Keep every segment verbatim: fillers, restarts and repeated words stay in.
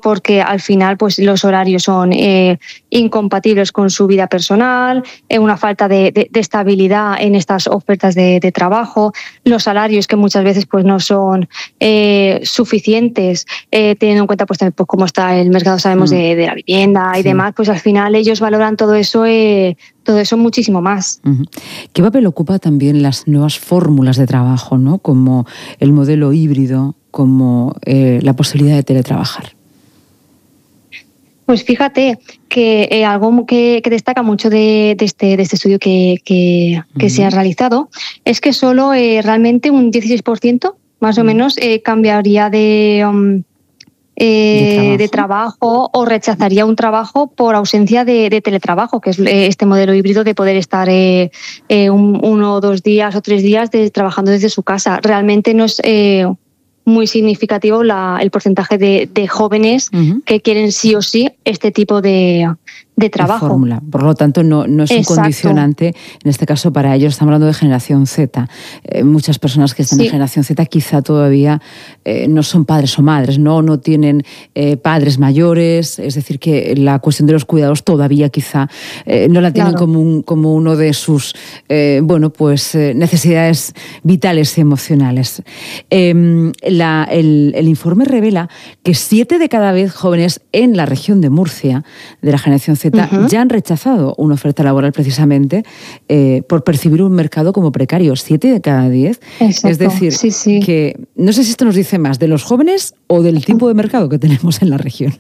porque al final pues los horarios son eh, incompatibles con su vida personal, eh, una falta de, de, de estabilidad en estas ofertas de, de trabajo, los salarios que muchas veces pues no son eh, suficientes, eh, teniendo en cuenta pues, también, pues cómo está el mercado, sabemos, mm. de, de la vivienda y sí. demás, pues al final ellos valoran todo eso, eh, todo eso muchísimo más. Uh-huh. ¿Qué papel ocupa también las nuevas fórmulas de trabajo, ¿no? Como el modelo híbrido, como eh, la posibilidad de teletrabajar? Pues fíjate que eh, algo que, que destaca mucho de, de, este, de este estudio que, que, que uh-huh. se ha realizado es que solo eh, realmente un dieciséis por ciento más uh-huh. o menos eh, cambiaría de, um, eh, ¿De, trabajo? de trabajo o rechazaría un trabajo por ausencia de, de teletrabajo, que es eh, este modelo híbrido de poder estar eh, eh, un, uno o dos días o tres días de, trabajando desde su casa. Realmente no es Eh, muy significativo la, el porcentaje de, de jóvenes uh-huh. que quieren sí o sí este tipo de, de trabajo. De fórmula. Por lo tanto, no, no es Exacto. un condicionante, en este caso para ellos, estamos hablando de generación Z. Eh, muchas personas que están sí. en generación Z quizá todavía eh, no son padres o madres, no, no tienen eh, padres mayores, es decir, que la cuestión de los cuidados todavía quizá eh, no la tienen claro. como, un, como uno de sus eh, bueno, pues, eh, necesidades vitales y emocionales. Eh, La, el, el informe revela que siete de cada diez jóvenes en la región de Murcia, de la generación Z, uh-huh. ya han rechazado una oferta laboral precisamente eh, por percibir un mercado como precario. Siete de cada diez. Exacto. Es decir, sí, sí. que no sé si esto nos dice más de los jóvenes o del tipo de mercado que tenemos en la región.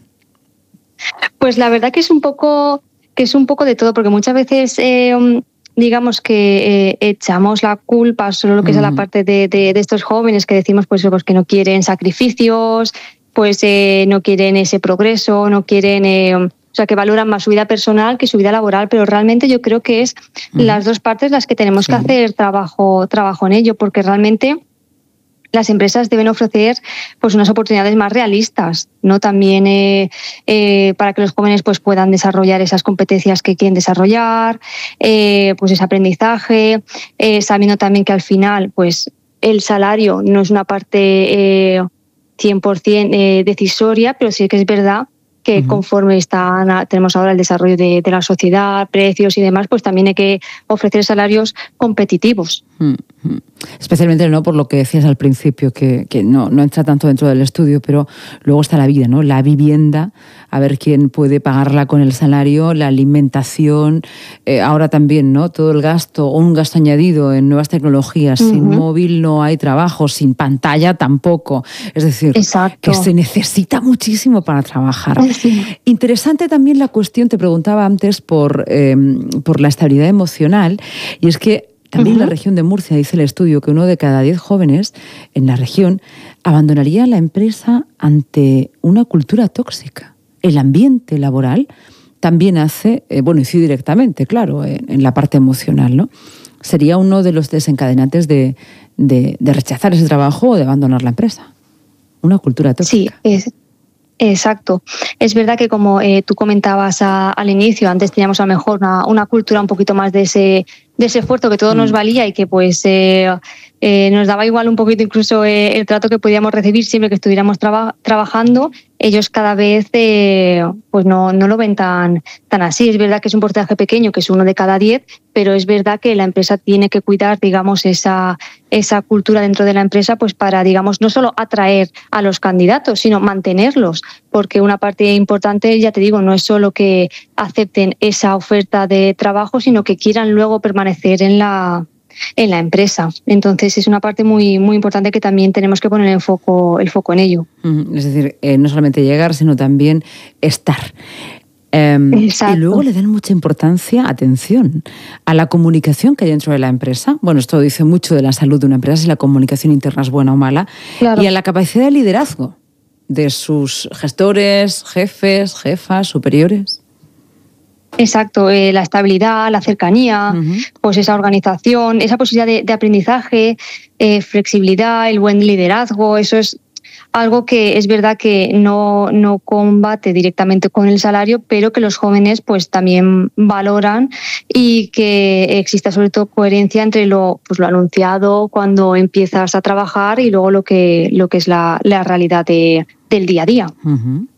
Pues la verdad que es un poco, que es un poco de todo, porque muchas veces Eh, digamos que eh, echamos la culpa solo lo que uh-huh. es a la parte de, de, de estos jóvenes que decimos pues, pues que no quieren sacrificios, pues eh, no quieren ese progreso, no quieren, eh, o sea, que valoran más su vida personal que su vida laboral, pero realmente yo creo que es uh-huh. las dos partes las que tenemos sí. que hacer trabajo, trabajo en ello, porque realmente las empresas deben ofrecer pues unas oportunidades más realistas, ¿no? También eh, eh, para que los jóvenes pues puedan desarrollar esas competencias que quieren desarrollar, eh, pues ese aprendizaje, eh, sabiendo también que al final pues el salario no es una parte eh, cien por ciento eh, decisoria, pero sí que es verdad que conforme está, tenemos ahora el desarrollo de, de la sociedad, precios y demás, pues también hay que ofrecer salarios competitivos. Mm-hmm. Especialmente no por lo que decías al principio, que, que no, no entra tanto dentro del estudio, pero luego está la vida, ¿no? La vivienda, a ver quién puede pagarla con el salario, la alimentación, eh, ahora también, ¿no? Todo el gasto o un gasto añadido en nuevas tecnologías. Uh-huh. Sin móvil no hay trabajo, sin pantalla tampoco. Es decir, Exacto. que se necesita muchísimo para trabajar. Sí. Interesante también la cuestión, te preguntaba antes por, eh, por la estabilidad emocional, y es que también uh-huh. en la región de Murcia dice el estudio que uno de cada diez jóvenes en la región abandonaría la empresa ante una cultura tóxica. El ambiente laboral también hace, eh, bueno, incide directamente, claro, en, en la parte emocional, ¿no? Sería uno de los desencadenantes de, de, de rechazar ese trabajo o de abandonar la empresa. Una cultura tóxica. Sí, es... Exacto. Es verdad que como eh, tú comentabas a, al inicio, antes teníamos a lo mejor una, una cultura un poquito más de ese, de ese esfuerzo que todo mm. nos valía y que pues eh, eh, nos daba igual un poquito incluso eh, el trato que podíamos recibir siempre que estuviéramos traba, trabajando. Ellos cada vez eh, pues no, no lo ven tan, tan así. Es verdad que es un porcentaje pequeño, que es uno de cada diez, pero es verdad que la empresa tiene que cuidar, digamos, esa, esa cultura dentro de la empresa pues para, digamos, no solo atraer a los candidatos, sino mantenerlos, porque una parte importante, ya te digo, no es solo que acepten esa oferta de trabajo, sino que quieran luego permanecer en la en la empresa. Entonces es una parte muy, muy importante que también tenemos que poner el foco, el foco en ello. Es decir, eh, no solamente llegar, sino también estar. Eh, y luego le dan mucha importancia, atención, a la comunicación que hay dentro de la empresa. Bueno, esto dice mucho de la salud de una empresa, si la comunicación interna es buena o mala. Claro. Y a la capacidad de liderazgo de sus gestores, jefes, jefas, superiores. Exacto, eh, la estabilidad, la cercanía, uh-huh. pues esa organización, esa posibilidad de, de aprendizaje, eh, flexibilidad, el buen liderazgo, eso es algo que es verdad que no, no combate directamente con el salario, pero que los jóvenes pues también valoran y que exista sobre todo coherencia entre lo, pues, lo anunciado cuando empiezas a trabajar y luego lo que, lo que es la, la realidad de, del día a día. Uh-huh.